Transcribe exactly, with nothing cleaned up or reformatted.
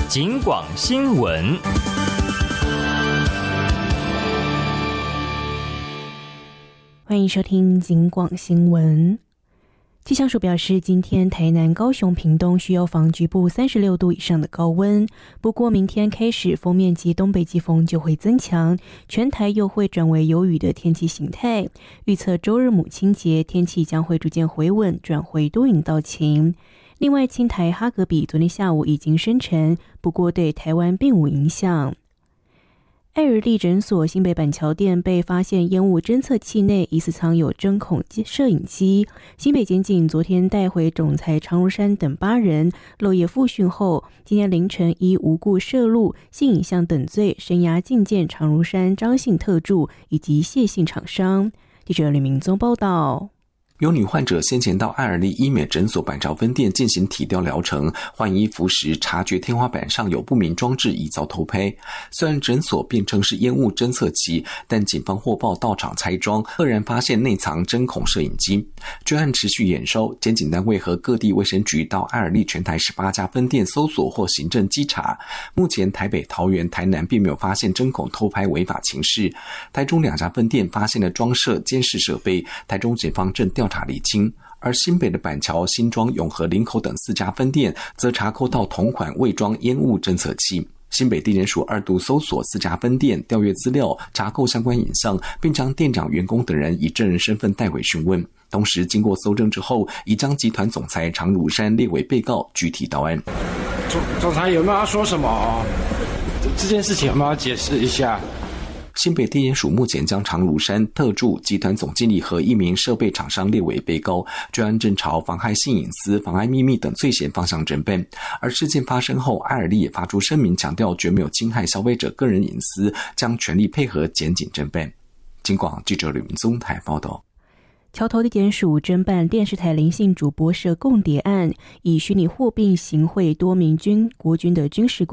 警广新闻。 欢迎收听警广新闻。气象署表示，今天台南、高雄、屏东需要防局部三十六度以上的高温。不过，明天开始锋面及东北季风就会增强，全台又会转为有雨的天气形态。预测周日母亲节天气将会逐渐回稳，转回多云到晴。另外，青台哈格比昨天下午已经生成，不过对台湾并无影响。爱尔利诊所新北板桥店被发现烟雾侦测器内疑似藏有针孔摄影机，新北检警昨天带回总裁常如山等八人漏夜复讯后，今天凌晨依无故摄录、性影像等罪声押禁见常如山、张姓特助以及谢姓厂商。记者吕明宗报道。 有女患者先前到爱尔利医美诊所板桥分店进行体雕疗程，换衣服时察觉天花板上有不明装置，疑遭偷拍。虽然诊所辩称是烟雾侦测器，但警方获报到场拆装，赫然发现内藏针孔摄影机。专案持续验收，检警单位和各地卫生局到爱尔利全台十八家分店搜索或行政稽查。目前台北、桃园、台南并没有发现针孔偷拍违法情事，台中两家分店发现了装设监视设备，台中警方正调查厘清，而新北的板桥、新庄、永和、林口等四家分店则查扣到同款未装烟雾侦测器。新北地检署二度搜索四家分店，调阅资料，查扣相关影像，并将店长、员工等人以证人身份带回讯问。同时经过搜证之后，已将集团总裁常如山列为被告，具体到案。 总总裁有没有要说什么？这件事情有没有要解释一下？ 新北地检署目前将常如山、特助、集团总经理和一名设备厂商列为被告，专案正朝妨害性隐私、妨碍秘密等罪嫌方向侦办。而事件发生后，爱尔利也发出声明，强调绝没有侵害消费者个人隐私，将全力配合检警侦办。警广记者吕明宗台报道。 桥头地检署侦办电视台林姓主播涉共谍案，以虚拟货币行贿多名军国军的军事